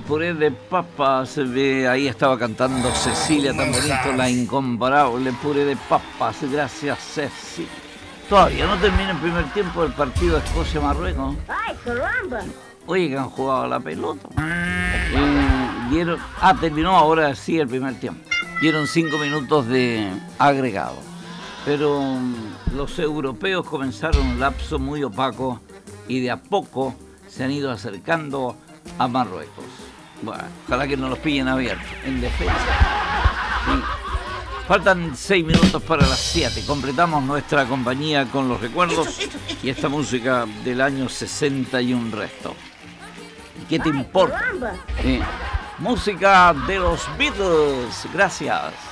puré de papas. Ahí estaba cantando Cecilia, tan bonito, la incomparable puré de papas. Gracias, Ceci. Todavía no termina el primer tiempo del partido Escocia-Marruecos. ¡Ay, caramba! Oye, que han jugado a la pelota. Terminó ahora sí el primer tiempo. Dieron 5 minutos de agregado. Pero los europeos comenzaron un lapso muy opaco y de a poco se han ido acercando a Marruecos. Bueno, ojalá que no los pillen abiertos en defensa. Sí. Faltan 6 minutos para las 7. Completamos nuestra compañía con los recuerdos y esta música del año 60 y un resto. ¿Qué te importa? Música de los Beatles. Gracias.